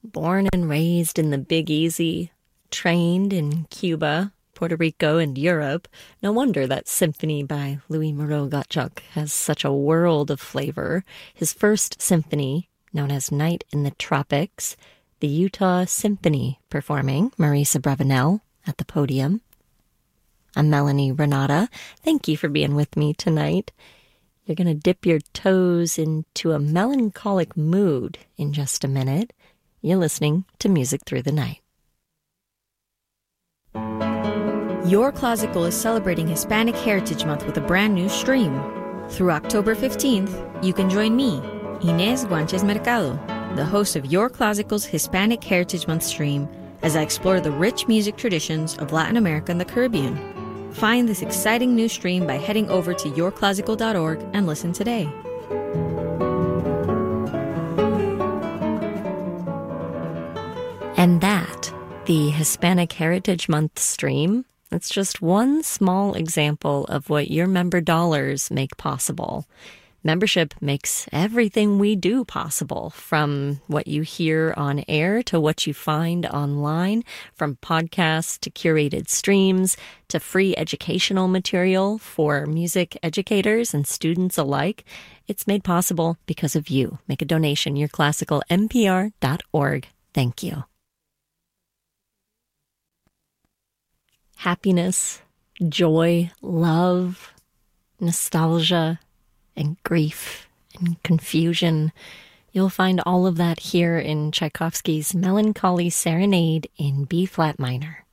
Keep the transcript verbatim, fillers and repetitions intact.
Born and raised in the Big Easy, trained in Cuba, Puerto Rico, and Europe, no wonder that symphony by Louis Moreau-Gottschalk has such a world of flavor. His first symphony, known as Night in the Tropics, the Utah Symphony performing Marisa Bravanel at the podium. I'm Melanie Renata. Thank you for being with me tonight. You're going to dip your toes into a melancholic mood in just a minute. You're listening to Music Through the Night. Your Classical is celebrating Hispanic Heritage Month with a brand new stream. Through October fifteenth, you can join me, Inés Guanches Mercado, the host of Your Classical's Hispanic Heritage Month stream, as I explore the rich music traditions of Latin America and the Caribbean. Find this exciting new stream by heading over to your classical dot org and listen today. And that, the Hispanic Heritage Month stream, it's just one small example of what your member dollars make possible. Membership makes everything we do possible, from what you hear on air to what you find online, from podcasts to curated streams to free educational material for music educators and students alike. It's made possible because of you. Make a donation, your classical N P R dot org. Thank you. Happiness, joy, love, nostalgia, and grief and confusion. You'll find all of that here in Tchaikovsky's Melancholy Serenade in B-flat minor.